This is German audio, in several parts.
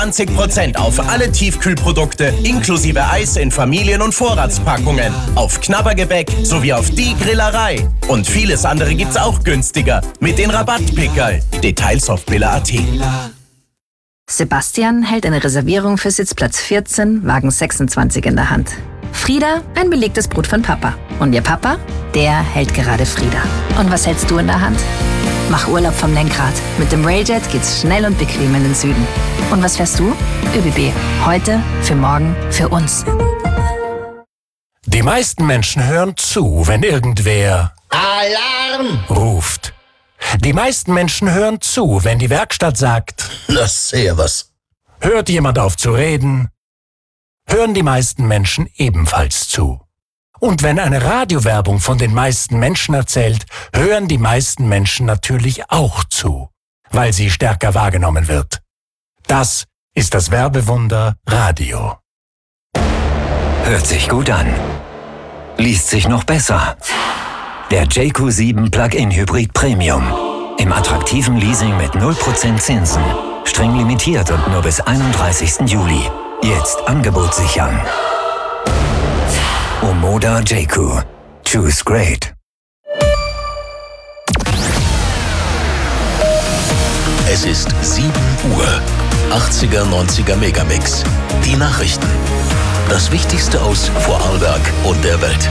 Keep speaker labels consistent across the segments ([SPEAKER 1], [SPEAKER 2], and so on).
[SPEAKER 1] 20% auf alle Tiefkühlprodukte inklusive Eis in Familien- und Vorratspackungen, auf Knabbergebäck sowie auf die Grillerei. Und vieles andere gibt's auch günstiger mit den Rabattpickerl. Details auf billa.at.
[SPEAKER 2] Sebastian hält eine Reservierung für Sitzplatz 14, Wagen 26 in der Hand. Frieda, ein belegtes Brot von Papa. Und ihr Papa, der hält gerade Frieda. Und was hältst du in der Hand? Mach Urlaub vom Lenkrad. Mit dem Railjet geht's schnell und bequem in den Süden. Und was fährst du? ÖBB. Heute, für morgen, für uns.
[SPEAKER 3] Die meisten Menschen hören zu, wenn irgendwer
[SPEAKER 4] Alarm
[SPEAKER 3] ruft. Die meisten Menschen hören zu, wenn die Werkstatt sagt,
[SPEAKER 4] na servus.
[SPEAKER 3] Hört jemand auf zu reden, hören die meisten Menschen ebenfalls zu. Und wenn eine Radiowerbung von den meisten Menschen erzählt, hören die meisten Menschen natürlich auch zu, weil sie stärker wahrgenommen wird. Das ist das Werbewunder Radio.
[SPEAKER 5] Hört sich gut an. Liest sich noch besser. Der JQ7 Plug-in Hybrid Premium. Im attraktiven Leasing mit 0% Zinsen. Streng limitiert und nur bis 31. Juli. Jetzt Angebot sichern. Omoda JQ. Choose great.
[SPEAKER 4] Es ist 7 Uhr. 80er, 90er Megamix. Die Nachrichten. Das Wichtigste aus Vorarlberg und der Welt.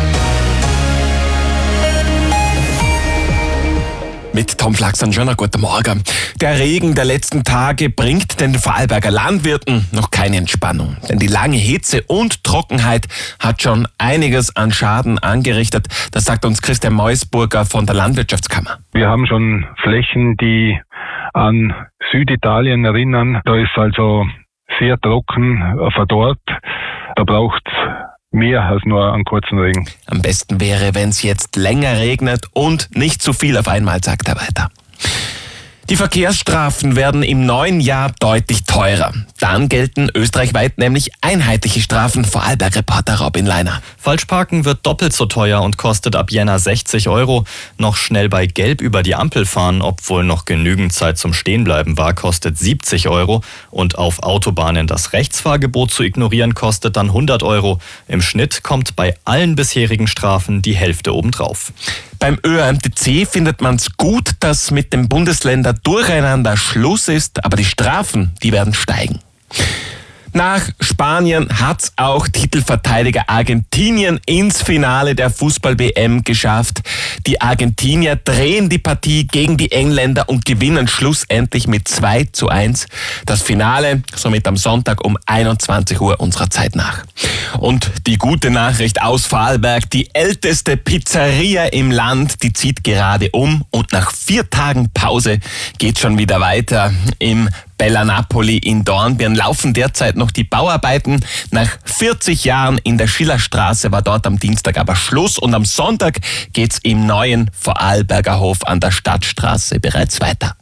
[SPEAKER 6] Mit Tom Flachs, schönen guten Morgen. Der Regen der letzten Tage bringt den Vorarlberger Landwirten noch keine Entspannung. Denn die lange Hitze und Trockenheit hat schon einiges an Schaden angerichtet. Das sagt uns Christian Meusburger von der Landwirtschaftskammer.
[SPEAKER 7] Wir haben schon Flächen, die an Süditalien erinnern. Da ist also sehr trocken, verdorrt. Da braucht mehr als nur einen kurzen Regen.
[SPEAKER 6] Am besten wäre, wenn es jetzt länger regnet und nicht zu viel auf einmal, sagt er weiter. Die Verkehrsstrafen werden im neuen Jahr deutlich teurer. Dann gelten österreichweit nämlich einheitliche Strafen. Vorarlberg-Reporter Robin Leiner.
[SPEAKER 8] Falschparken wird doppelt so teuer und kostet ab Jänner 60 €. Noch schnell bei Gelb über die Ampel fahren, obwohl noch genügend Zeit zum Stehenbleiben war, kostet 70 €. Und auf Autobahnen das Rechtsfahrgebot zu ignorieren, kostet dann 100 €. Im Schnitt kommt bei allen bisherigen Strafen die Hälfte obendrauf.
[SPEAKER 6] Beim ÖAMTC findet man es gut, dass mit dem Bundesländer durcheinander Schluss ist, aber die Strafen, die werden steigen. Nach Spanien hat's auch Titelverteidiger Argentinien ins Finale der Fußball-WM geschafft. Die Argentinier drehen die Partie gegen die Engländer und gewinnen schlussendlich mit 2:1. Das Finale somit am Sonntag um 21 Uhr unserer Zeit nach. Und die gute Nachricht aus Vorarlberg: Die älteste Pizzeria im Land, die zieht gerade um und nach 4 Tagen Pause geht schon wieder weiter. Im Bella Napoli in Dornbirn laufen derzeit noch die Bauarbeiten. Nach 40 Jahren in der Schillerstraße war dort am Dienstag aber Schluss und am Sonntag geht's im neuen Vorarlberger Hof an der Stadtstraße bereits weiter.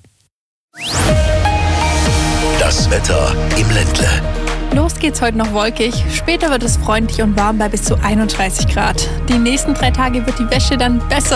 [SPEAKER 4] Das Wetter im Ländle.
[SPEAKER 9] Los geht's heute noch wolkig. Später wird es freundlich und warm bei bis zu 31 Grad. Die nächsten 3 Tage wird die Wäsche dann besser